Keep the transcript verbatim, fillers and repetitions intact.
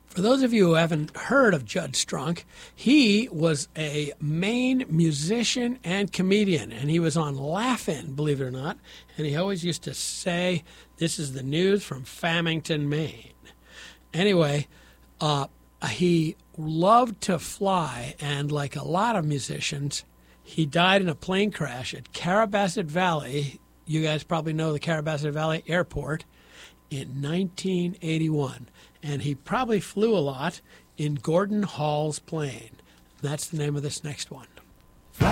For those of you who haven't heard of Judd Strunk, he was a Maine musician and comedian, and he was on Laugh-In, believe it or not, and he always used to say, "This is the news from Farmington, Maine." Anyway, uh, he loved to fly, and like a lot of musicians, he died in a plane crash at Carrabassett Valley. You guys probably know the Carrabassett Valley Airport in nineteen eighty-one. And he probably flew a lot in Gordon Hall's plane. That's the name of this next one.